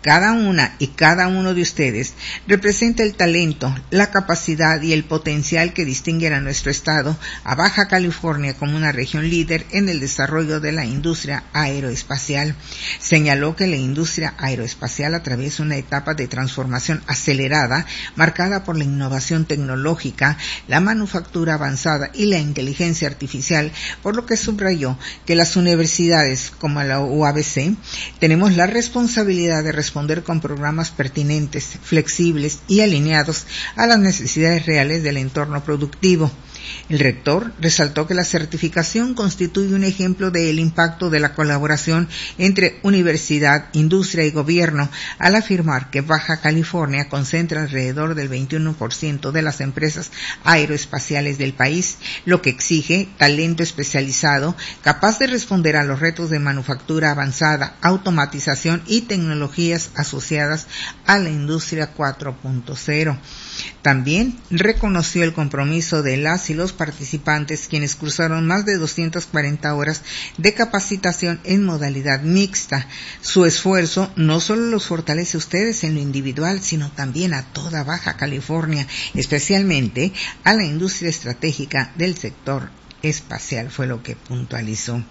Cada una y cada uno de ustedes representa el talento, la capacidad y el potencial que distinguen a nuestro estado, a Baja California, como una región líder en el desarrollo de la industria aeroespacial. Señaló que la industria aeroespacial atraviesa una etapa de transformación acelerada, marcada por la innovación tecnológica, la manufactura avanzada y la inteligencia artificial, por lo que subrayó que las universidades, como la UABC, tenemos la responsabilidad de responder con programas pertinentes, flexibles y alineados a las necesidades reales del entorno productivo. El rector resaltó que la certificación constituye un ejemplo del impacto de la colaboración entre universidad, industria y gobierno, al afirmar que Baja California concentra alrededor del 21% de las empresas aeroespaciales del país, lo que exige talento especializado, capaz de responder a los retos de manufactura avanzada, automatización y tecnologías asociadas a la industria 4.0. También reconoció el compromiso de las y los participantes, quienes cursaron más de 240 horas de capacitación en modalidad mixta. Su esfuerzo no solo los fortalece a ustedes en lo individual, sino también a toda Baja California, especialmente a la industria estratégica del sector espacial, fue lo que puntualizó.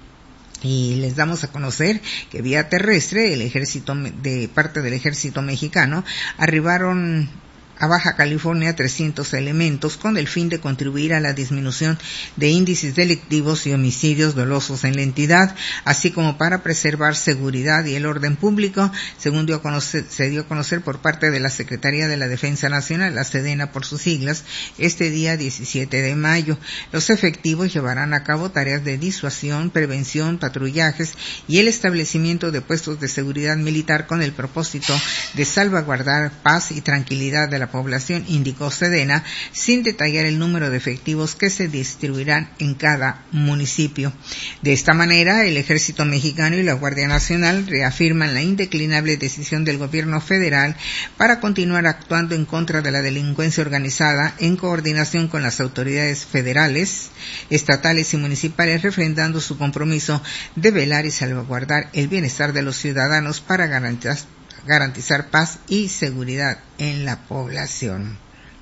Y les damos a conocer que vía terrestre de parte del ejército mexicano arribaron a Baja California 300 elementos con el fin de contribuir a la disminución de índices delictivos y homicidios dolosos en la entidad, así como para preservar seguridad y el orden público, según se dio a conocer por parte de la Secretaría de la Defensa Nacional, la SEDENA por sus siglas, este día 17 de mayo. Los efectivos llevarán a cabo tareas de disuasión, prevención, patrullajes y el establecimiento de puestos de seguridad militar con el propósito de salvaguardar paz y tranquilidad de la población, indicó SEDENA, sin detallar el número de efectivos que se distribuirán en cada municipio. De esta manera, el Ejército Mexicano y la Guardia Nacional reafirman la indeclinable decisión del gobierno federal para continuar actuando en contra de la delincuencia organizada en coordinación con las autoridades federales, estatales y municipales, refrendando su compromiso de velar y salvaguardar el bienestar de los ciudadanos para garantizar paz y seguridad en la población.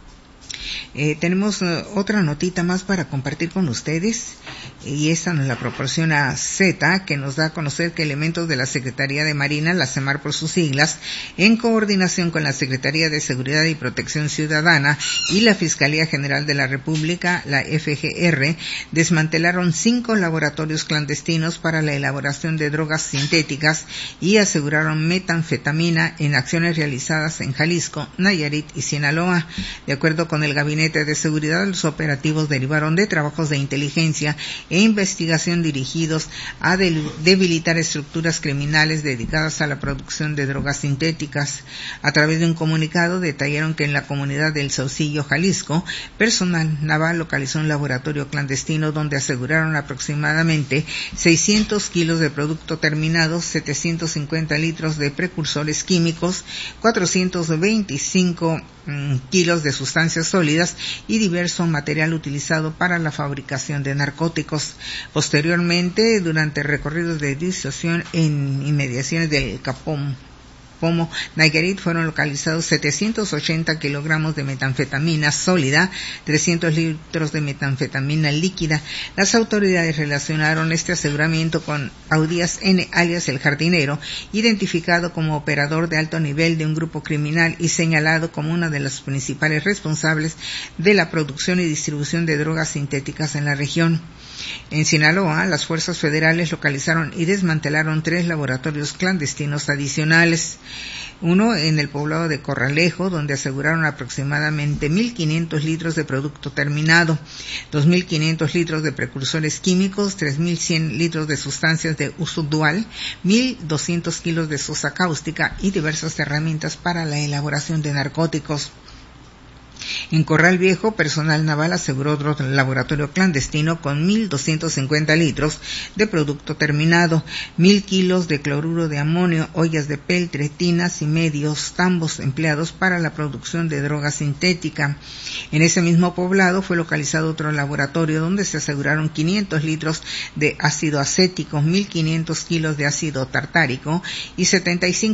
Tenemos otra notita más para compartir con ustedes, y esta nos la proporciona Z, que nos da a conocer que elementos de la Secretaría de Marina, la SEMAR por sus siglas, en coordinación con la Secretaría de Seguridad y Protección Ciudadana y la Fiscalía General de la República, la FGR, desmantelaron 5 laboratorios clandestinos para la elaboración de drogas sintéticas y aseguraron metanfetamina en acciones realizadas en Jalisco, Nayarit y Sinaloa. De acuerdo con el Gabinete de Seguridad, los operativos derivaron de trabajos de inteligencia e investigación dirigidos a debilitar estructuras criminales dedicadas a la producción de drogas sintéticas. A través de un comunicado detallaron que en la comunidad del Saucillo, Jalisco, personal naval localizó un laboratorio clandestino donde aseguraron aproximadamente 600 kilos de producto terminado, 750 litros de precursores químicos, 425 kilos de sustancias sólidas y diverso material utilizado para la fabricación de narcóticos. Posteriormente, durante recorridos de disuasión en inmediaciones del Pomo, Nayarit, fueron localizados 780 kilogramos de metanfetamina sólida, 300 litros de metanfetamina líquida. Las autoridades relacionaron este aseguramiento con Audías N., alias El Jardinero, identificado como operador de alto nivel de un grupo criminal y señalado como una de las principales responsables de la producción y distribución de drogas sintéticas en la región. En Sinaloa, las fuerzas federales localizaron y desmantelaron 3 laboratorios clandestinos adicionales. Uno en el poblado de Corralejo, donde aseguraron aproximadamente 1.500 litros de producto terminado, 2.500 litros de precursores químicos, 3.100 litros de sustancias de uso dual, 1.200 kilos de sosa cáustica y diversas herramientas para la elaboración de narcóticos. En Corral Viejo, personal naval aseguró otro laboratorio clandestino con 1.250 litros de producto terminado, 1.000 kilos de cloruro de amonio, ollas de peltre, tinas y medios tambos empleados para la producción de droga sintética. En ese mismo poblado fue localizado otro laboratorio donde se aseguraron 500 litros de ácido acético, 1.500 kilos de ácido tartárico y 75